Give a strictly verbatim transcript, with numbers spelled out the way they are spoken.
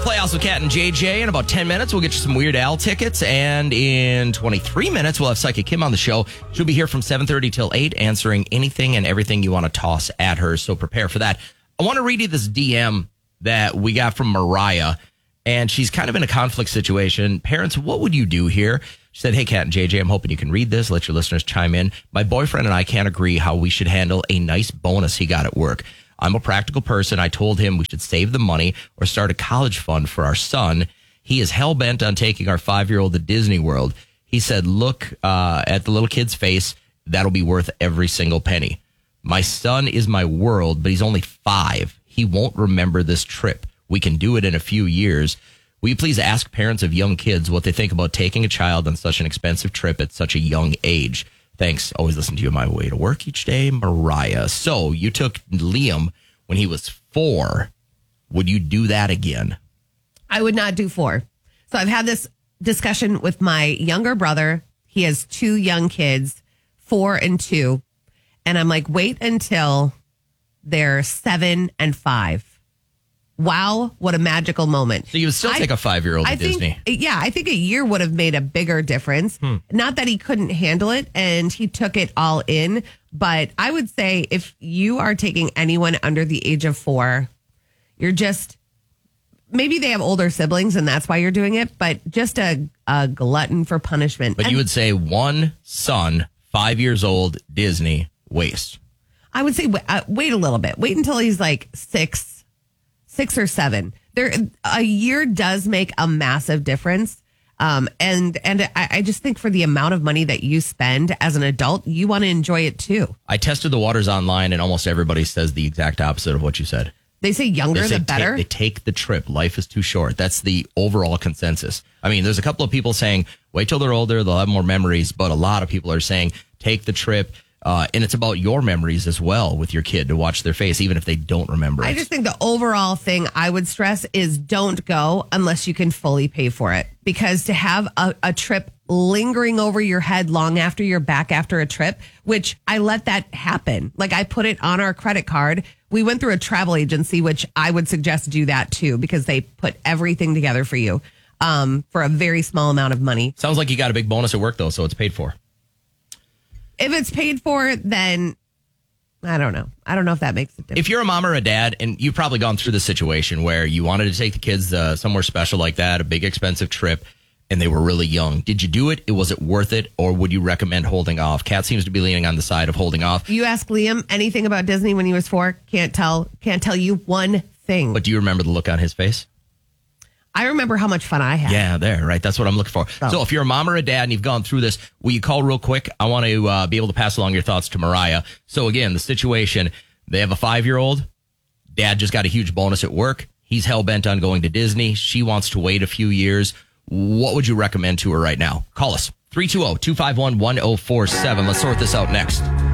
Playhouse with Kat and J J. In about ten minutes, we'll get you some Weird Al tickets. And in twenty-three minutes, we'll have Psychic Kim on the show. She'll be here from seven thirty till eight, answering anything and everything you want to toss at her. So prepare for that. I want to read you this D M that we got from Mariah. And she's kind of in a conflict situation. Parents, what would you do here? She said, hey, Kat and J J, I'm hoping you can read this. Let your listeners chime in. My boyfriend and I can't agree how we should handle a nice bonus he got at work. I'm a practical person. I told him we should save the money or start a college fund for our son. He is hell-bent on taking our five-year-old to Disney World. He said, look uh, at the little kid's face. That'll be worth every single penny. My son is my world, but he's only five. He won't remember this trip. We can do it in a few years. Will you please ask parents of young kids what they think about taking a child on such an expensive trip at such a young age? Thanks. Always listen to you on my way to work each day, Mariah. So you took Liam when he was four. Would you do that again? I would not do four. So I've had this discussion with my younger brother. He has two young kids, four and two. And I'm like, wait until they're seven and five. Wow, what a magical moment. So you would still take I, a five-year-old to I Disney? Think, yeah, I think a year would have made a bigger difference. Hmm. Not that he couldn't handle it and he took it all in, but I would say if you are taking anyone under the age of four, you're just, maybe they have older siblings and that's why you're doing it, but just a, a glutton for punishment. But and you would say one son, five years old, Disney, waste. I would say uh, wait a little bit. Wait until he's like six. Six or seven. There, a year does make a massive difference. Um, and and I, I just think for the amount of money that you spend as an adult, you want to enjoy it too. I tested the waters online and almost everybody says the exact opposite of what you said. They say younger they say the better. Take, they take the trip. Life is too short. That's the overall consensus. I mean, there's a couple of people saying, wait till they're older, they'll have more memories. But a lot of people are saying, take the trip. Uh, and it's about your memories as well with your kid to watch their face, even if they don't remember it. I just think the overall thing I would stress is don't go unless you can fully pay for it. Because to have a, a trip lingering over your head long after you're back after a trip, which I let that happen. Like I put it on our credit card. We went through a travel agency, which I would suggest do that too, because they put everything together for you um, for a very small amount of money. Sounds like you got a big bonus at work though, so it's paid for. If it's paid for, then I don't know. I don't know if that makes a difference. If you're a mom or a dad, and you've probably gone through the situation where you wanted to take the kids uh, somewhere special like that, a big expensive trip, and they were really young. Did you do it? Was it worth it? Or would you recommend holding off? Kat seems to be leaning on the side of holding off. You ask Liam anything about Disney when he was four, can't tell, can't tell you one thing. But do you remember the look on his face? I remember how much fun I had. Yeah, there, right? That's what I'm looking for. Oh. So if you're a mom or a dad and you've gone through this, will you call real quick? I want to uh, be able to pass along your thoughts to Mariah. So again, the situation, they have a five-year-old. Dad just got a huge bonus at work. He's hell-bent on going to Disney. She wants to wait a few years. What would you recommend to her right now? Call us. three two zero, two five one, one zero four seven. Let's sort this out next.